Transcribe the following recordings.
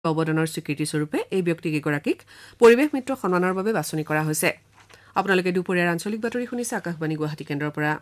অৱদানৰ স্বীকৃতি স্বৰূপে এই ব্যক্তিকেইগৰাকীক পৰিৱেশ মিত্ৰ সন্মানৰ বাবে বাছনি কৰা হৈছে। আপোনালোকে দুপৰীয়াৰ আঞ্চলিক বাতৰি শুনিছে আকাশবাণী গুৱাহাটী কেন্দ্ৰৰ পৰা।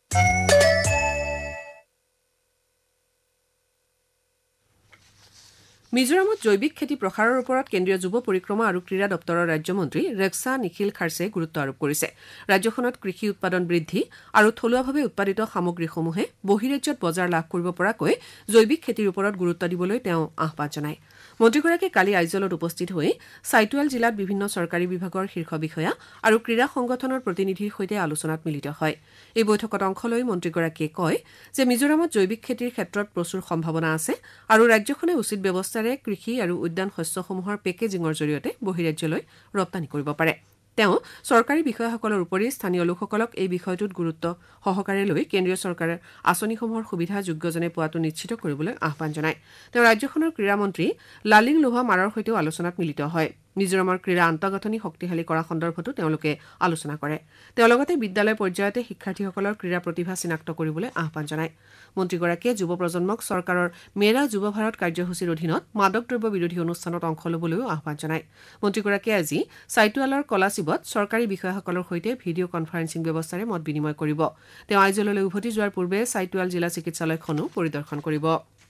মিজোৰামত জৈৱিক খেতি প্ৰসাৰৰ ওপৰত কেন্দ্ৰীয় যুৱ পৰিক্ৰমা আৰু ক্ৰীড়া দপ্তৰৰ ৰাজ্যমন্ত্ৰী ৰেক্সা নিখিল খাৰ্ছে গুৰুত্ব আৰোপ কৰিছে। ৰাজ্যখনত কৃষি উৎপাদন বৃদ্ধি আৰু থলুৱাভাৱে উৎপাদিত সামগ্ৰীসমূহে বহিৰাজ্যত বজাৰ লাভ কৰিব পৰাকৈ জৈৱিক খেতিৰ ওপৰত গুৰুত্ব দিবলৈ তেওঁ আহ্বান জনায়। মন্ত্ৰীগৰাকীয়ে কালি আইজলত উপস্থিত হৈ চাইটুৱাল জিলাত বিভিন্ন চৰকাৰী বিভাগৰ শীৰ্ষ বিষয়া আৰু ক্ৰীড়া সংগঠনৰ প্ৰতিনিধিৰ সৈতে আলোচনাত মিলিত হয়। এই বৈঠকত অংশ লৈ মন্ত্ৰীগৰাকীয়ে কয় যে মিজোৰামত জৈৱিক খেতিৰ ক্ষেত্ৰত প্ৰচুৰ সম্ভাৱনা আছে আৰু ৰাজ্যখনে উচিত ব্যৱস্থাৰে কৃষি আৰু উদ্যান শস্যসমূহৰ পেকেজিঙৰ জৰিয়তে বহিৰাজ্যলৈ ৰপ্তানি কৰিব পাৰে। তেওঁ চৰকাৰী বিষয়াসকলৰ উপৰি স্থানীয় লোকসকলক এই বিষয়টোত গুৰুত্ব সহকাৰে লৈ কেন্দ্ৰীয় চৰকাৰৰ আঁচনিসমূহৰ সুবিধা যোগ্যজনে পোৱাটো নিশ্চিত কৰিবলৈ আহ্বান জনায়। তেওঁ ৰাজ্যখনৰ ক্ৰীড়া মন্ত্ৰী লালিং লোহা মাৰৰ সৈতেও আলোচনাত মিলিত হয়। মিজোৰামৰ ক্ৰীড়া আন্তঃগাঁথনি শক্তিশালী কৰা সন্দৰ্ভতো তেওঁলোকে আলোচনা কৰে। তেওঁ লগতে বিদ্যালয় পৰ্যায়তে শিক্ষাৰ্থীসকলৰ ক্ৰীড়া প্ৰতিভা চিনাক্ত কৰিবলৈ আহ্বান জনায়। মন্ত্ৰীগৰাকীয়ে যুৱ প্ৰজন্মক চৰকাৰৰ মেৰা যুৱ ভাৰত কাৰ্যসূচীৰ অধীনত মাদক দ্ৰব্য বিৰোধী অনুষ্ঠানত অংশ ল'বলৈও আহ্বান জনায়। মন্ত্ৰীগৰাকীয়ে আজি চাইটুৱালৰ কলাচিবত চৰকাৰী বিষয়াসকলৰ সৈতে ভিডিঅ' কনফাৰেন্সিং ব্যৱস্থাৰে মত বিনিময় কৰিব। তেওঁ আইজললৈ উভতি যোৱাৰ পূৰ্বে চাইটুৱাল জিলা চিকিৎসালয়খনো পৰিদৰ্শন কৰিব।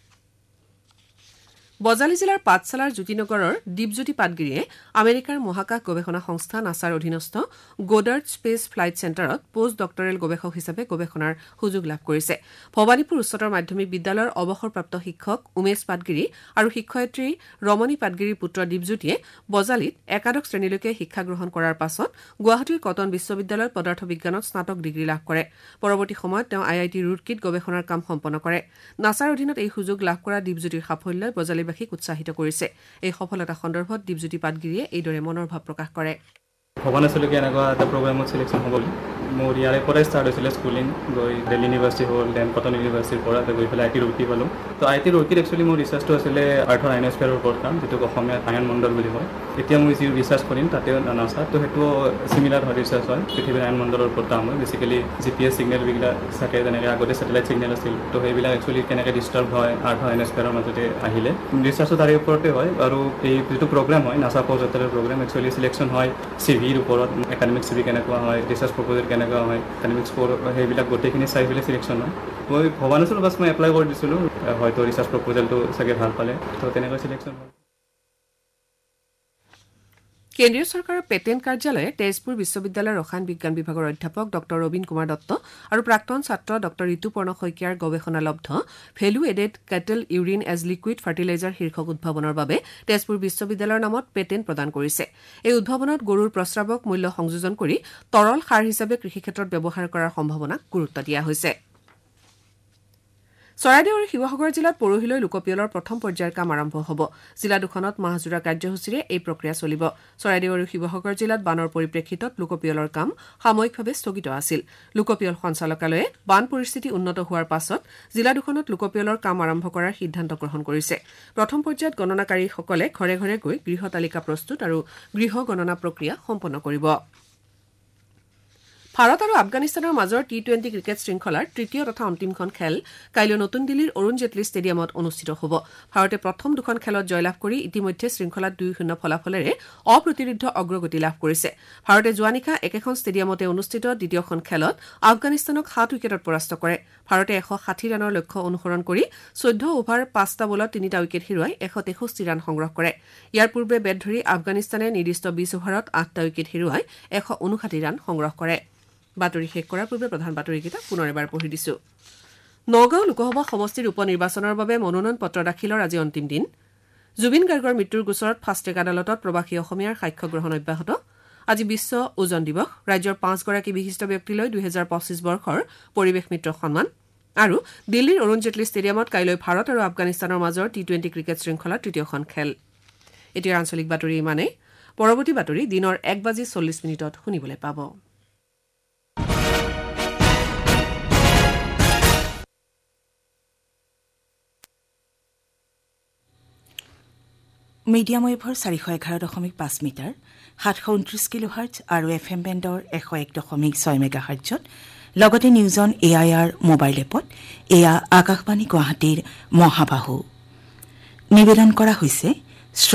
বজালী জিলাৰ পাঠশালাৰ জ্যোতিনগৰৰ দীপজ্যোতি পাটগিৰিয়ে আমেৰিকাৰ মহাকাশ গৱেষণা সংস্থা নাছাৰ অধীনস্থ গোডাৰ্ড স্পেচ ফ্লাইট চেণ্টাৰত পোষ্ট ডক্টৰেল গৱেষক হিচাপে গৱেষণাৰ সুযোগ লাভ কৰিছে। ভৱানীপুৰ উচ্চতৰ মাধ্যমিক বিদ্যালয়ৰ অৱসৰপ্ৰাপ্ত শিক্ষক উমেশ পাটগিৰি আৰু শিক্ষয়িত্ৰী ৰমণী পাটগিৰিৰ পুত্ৰ দীপজ্যোতিয়ে বজালীত একাদশ শ্ৰেণীলৈকে শিক্ষা গ্ৰহণ কৰাৰ পাছত গুৱাহাটীৰ কটন বিশ্ববিদ্যালয়ত পদাৰ্থ বিজ্ঞানত স্নাতক ডিগ্ৰী লাভ কৰে। পৰৱৰ্তী সময়ত তেওঁ IIT ৰুৰকীত গৱেষণাৰ কাম সম্পন্ন কৰে। নাছাৰ অধীনত এই সুযোগ লাভ কৰা দীপজ্যোতিৰ সাফল্যই বজালীবাসীক উৎসাহিত কৰিছে। এই সফলতা সন্দৰ্ভত দীপজ্যোতি পাটগিৰিয়ে এইদৰে মনৰ ভাৱ প্ৰকাশ কৰে। ভবা নাছিলোঁ কি এনেকুৱা এটা প্ৰগ্ৰামত চিলেকশ্যন হ'ব বুলি। মোৰ ইয়াৰে পৰাই ষ্টাৰ্ট হৈছিলে স্কুলিং, গৈ দিল্লী ইউনিভাৰ্চিটি হ'ল, দেন কটন ইউনিভাৰ্চিটিৰ পৰা গৈ পেলাই IIT ৰুৰকী পালোঁ। তো IIT ৰুৰকীত একচুৱেলি মোৰ ৰিচাৰ্চটো আছিলে আৰ্থৰ আয়নস্ফিয়াৰৰ ওপৰত কাম, যিটোক অসমীয়াত আয়ন মণ্ডল বুলি কয়। এতিয়া মই যি ৰিচাৰ্চ কৰিম তাতে নাছাত, তো সেইটো চিমিলাৰ হয়, ৰিচাৰ্চ হয়, পৃথিৱীৰ আয়ন মণ্ডলৰ ওপৰত কাম হয়। বেচিকেলি GPS ছিগনেলবিলাক থাকে, যেনেকৈ আগতে ছেটেলাইট ছিগনেল আছিল, তো সেইবিলাক একচুৱেলি কেনেকৈ ডিষ্টাৰ্ব হয় আৰ্থৰ আয়নস্ফিয়াৰৰ মাজতে আহিলে। ৰিচাৰ্চটো তাৰে ওপৰতে হয়। আৰু এই যিটো প্ৰগ্ৰেম হয় নাছা post doctoral programme, actually selection হয় CVৰ ওপৰত, একাডেমিক CV কেনেকুৱা হয়, ৰিচাৰ্চ প্ৰপ'জেল কেনেকুৱা হয়, একাডেমিক স্ক'ৰ, সেইবিলাক গোটেইখিনি চাই পেলাই চিলেকশ্যন হয়। মই ভবা নাছিলোঁ, বাছ মই এপ্লাই কৰি দিছিলোঁ, হয়তো ৰিচাৰ্চ প্ৰপ'জেলটো চাগে ভাল পালে, তো তেনেকৈ চিলেকশ্যন হয়। কেন্দ্ৰীয় চৰকাৰৰ পেটেণ্ট কাৰ্যালয়ে তেজপুৰ বিশ্ববিদ্যালয়ৰ ৰসায়ন বিজ্ঞান বিভাগৰ অধ্যাপক ডক্টৰ ৰবীন কুমাৰ দত্ত আৰু প্ৰাক্তন ছাত্ৰ ডক্টৰ ঋতুপৰ্ণ শইকীয়াৰ গৱেষণালব্ধ value aided kettle urine as liquid fertiliser শীৰ্ষক উদ্ভাৱনৰ বাবে তেজপুৰ বিশ্ববিদ্যালয়ৰ নামত পেটেণ্ট প্ৰদান কৰিছে। এই উদ্ভাৱনত গৰুৰ প্ৰস্ৰাৱক মূল্য সংযোজন কৰি তৰল সাৰ হিচাপে কৃষিক্ষেত্ৰত ব্যৱহাৰ কৰাৰ সম্ভাৱনাক গুৰুত্ব দিয়া হৈছে। চৰাইদেউ আৰু শিৱসাগৰ জিলাত পৰহিলৈ লোকপিয়লৰ প্ৰথম পৰ্যায়ৰ কাম আৰম্ভ হ'ব। জিলা দুখনত মাহজোৰা কাৰ্যসূচীৰে এই প্ৰক্ৰিয়া চলিব। চৰাইদেউ আৰু শিৱসাগৰ জিলাত বানৰ পৰিপ্ৰেক্ষিতত লোকপিয়লৰ কাম সাময়িকভাৱে স্থগিত আছিল। লোকপিয়ল সঞ্চালকালয়ে বান পৰিস্থিতি উন্নত হোৱাৰ পাছত জিলা দুখনত লোকপিয়লৰ কাম আৰম্ভ কৰাৰ সিদ্ধান্ত গ্ৰহণ কৰিছে। প্ৰথম পৰ্যায়ত গণনাকাৰীসকলে ঘৰে ঘৰে গৈ গৃহ তালিকা প্ৰস্তুত আৰু গৃহ গণনা প্ৰক্ৰিয়া সম্পন্ন কৰিব। ভাৰত আৰু আফগানিস্তানৰ মাজৰ T20 ক্ৰিকেট শৃংখলাৰ তৃতীয় তথা অন্তিমখন খেল কাইলৈ নতুন দিল্লীৰ অৰুণ জেটলী ষ্টেডিয়ামত অনুষ্ঠিত হ'ব। ভাৰতে প্ৰথম দুখন খেলত জয়লাভ কৰি ইতিমধ্যে শৃংখলাত 2-0 ফলাফলেৰে অপ্ৰতিৰোধ্য অগ্ৰগতি লাভ কৰিছে। ভাৰতে যোৱা নিশা একেখন ষ্টেডিয়ামতে অনুষ্ঠিত দ্বিতীয়খন খেলত আফগানিস্তানক 7 উইকেটত পৰাস্ত কৰে। ভাৰতে 160 ৰানৰ লক্ষ্য অনুসৰণ কৰি 14 অভাৰ 5টা বলত 3টা উইকেট হেৰুৱাই 163 ৰান সংগ্ৰহ কৰে। ইয়াৰ পূৰ্বে বেট ধৰি আফগানিস্তানে নিৰ্দিষ্ট 20 অভাৰত 8টা উইকেট হেৰুৱাই 159 ৰান সংগ্ৰহ কৰে। বাতৰি শেষ কৰাৰ পূৰ্বে প্ৰধান বাতৰিকেইটা পুনৰ এবাৰ পঢ়ি দিছো। নগাঁও লোকসভা সমষ্টিৰ উপ নিৰ্বাচনৰ বাবে মনোনয়ন পত্ৰ দাখিলৰ আজি অন্তিম দিন। জুবিন গাৰ্গৰ মৃত্যুৰ গোচৰত ফাষ্টেগ আদালতত প্ৰৱাসী অসমীয়াৰ সাক্ষ্য গ্ৰহণ অব্যাহত। আজি বিশ্ব ওজন দিৱস। ৰাজ্যৰ 5 গৰাকী বিশিষ্ট ব্যক্তিলৈ 2025 বৰ্ষৰ পৰিৱেশ মিত্ৰ সন্মান। আৰু দিল্লীৰ অৰুণ জেটলী ষ্টেডিয়ামত কাইলৈ ভাৰত আৰু আফগানিস্তানৰ মাজৰ T20 ক্ৰিকেট শৃংখলাৰ তৃতীয়খন খেল। এতিয়া আঞ্চলিক বাতৰি ইমানেই। পৰৱৰ্তী বাতৰি দিনৰ 1:40 শুনিবলৈ পাব। মিডিয়াম ৱেভৰ 411.5 মিটাৰ 729 কিলোহাৰ্টজ আৰু FM বেণ্ডৰ 101.6 মেগাহাৰ্টজত লগতে নিউজ অন AIR মোবাইল এপত এয়া আকাশবাণী গুৱাহাটীৰ মহাবাহু নিবেদন কৰা হৈছে